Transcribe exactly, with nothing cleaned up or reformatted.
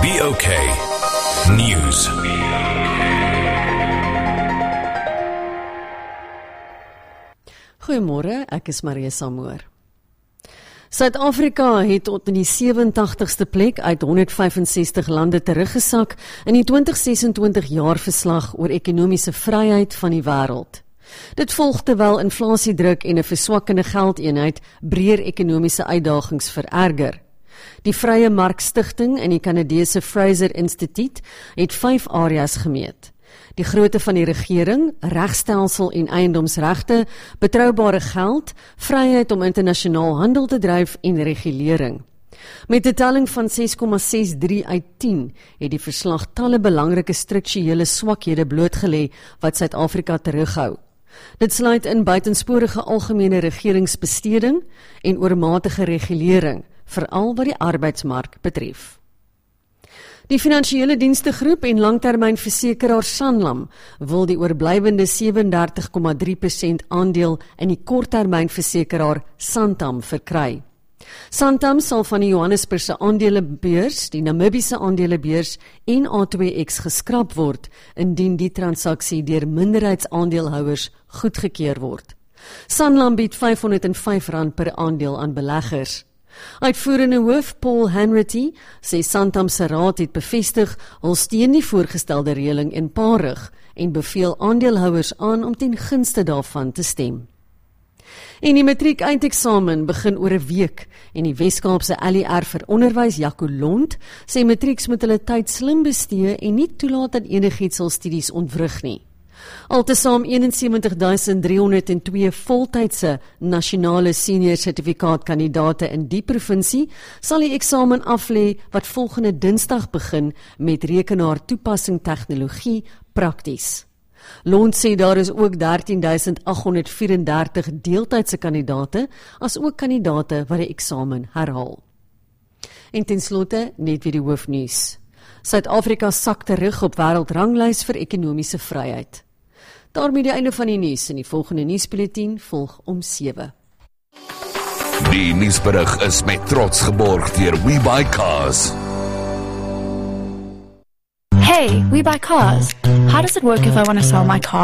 B O K News. Goeiemôre, ek is Marie Samoor. Suid-Afrika het tot in die sewe-en-tagtigste plek uit honderd vyf en sestig lande teruggesak in die twintig sesentwintig jaar verslag oor ekonomiese vryheid van die wêreld. Dit volg terwyl inflasiedruk en 'n verswakkende geldeenheid breër ekonomiese uitdagings vererger. Die Vrye Mark Stichting en die Kanadese Fraser Instituut het vyf areas gemeet. Die grootte van die regering, regstelsel en eiendomsregte, betroubare geld, vryheid om internasionaal handel te dryf en regulering. Met 'n telling van ses komma ses drie uit tien het die verslag talle belangrike strukturele swakhede blootgelê wat Suid-Afrika terughou. Dit sluit in buitensporige algemene regeringsbesteding en oormatige regulering, veral wat die arbeidsmark betref. Die Finansiële Dienste Groep en langtermynversekeraar Sanlam wil die oorblywende sewe en dertig komma drie persent aandeel in die korttermynversekeraar Santam verkry. Santam sal van die Johannesburgse aandelebeurs, die Namibiese aandelebeurs en A twee X geskraap word indien die transaksie deur minderheidsaandeelhouers goedgekeur word. Sanlam bied vyfhonderd en vyf rand per aandeel aan beleggers. Uitvoerende hoof Paul Hanratty sê Santam se raad het bevestig hul steun die voorgestelde reëling eenparig en beveel aandeelhouers aan om ten gunste daarvan te stem. En die matriek eindeksamen begin oor 'n week en die Wes-Kaapse L E R vir onderwys Jaco Lont sê matrieks moet hulle tyd slim bestee en nie toelaat dat enigiets hul studies ontwrig nie. Altesaam eenensewentig duisend driehonderd en twee voltydse nasionale senior sertifikaatkandidate in die provinsie sal die eksamen aflê wat volgende Dinsdag begin met rekenaar toepassing tegnologie prakties. Lont sê daar is ook dertien duisend agt honderd vyf en dertig deeltydse kandidate, as ook kandidate wat die eksamen herhaal. En ten slotte net weer die hoofnuus. Suid-Afrika sak terug op wêreldranglys vir ekonomiese vryheid. Daarmee die einde van die nuus en die volgende nuusbulletin volg om sewe. Die nuusberig is met trots geborg deur WeBuyCars. Hey, We Buy Cars. How does it work if I want to sell my car